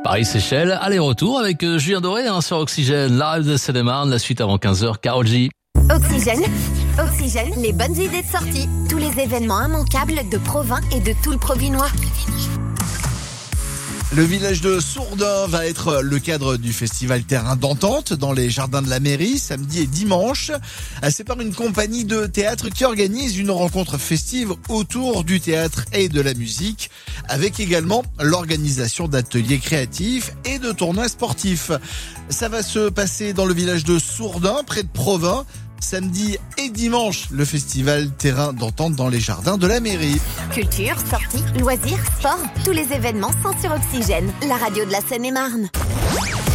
Paris-Séchelles, aller-retour avec Julien Doré sur Oxygène, la radio de Seine-et-Marne, la suite avant 15h, Karol G. Oxygène, les bonnes idées de sortie. Tous les événements immanquables de Provins et de tout le Provinois. Le village de Sourdun va être le cadre du festival Terrain d'Entente dans les jardins de la mairie, samedi et dimanche. C'est par une compagnie de théâtre qui organise une rencontre festive autour du théâtre et de la musique, avec également l'organisation d'ateliers créatifs et de tournois sportifs. Ça va se passer dans le village de Sourdun, près de Provins. Samedi et dimanche, le festival Terrain d'Entente dans les jardins de la mairie. Culture, sorties, loisirs, sport, tous les événements sont sur Oxygène, la radio de la Seine-et-Marne.